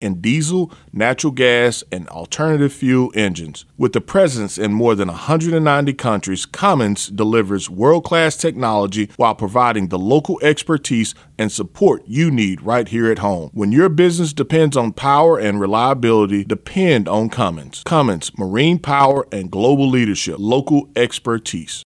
in diesel, natural gas, and alternative fuel engines. With a presence in more than 190 countries, Cummins delivers world-class technology while providing the local expertise and support you need right here at home. When your business depends on power and reliability, depend on Cummins. Cummins, marine power and global leadership, local expertise.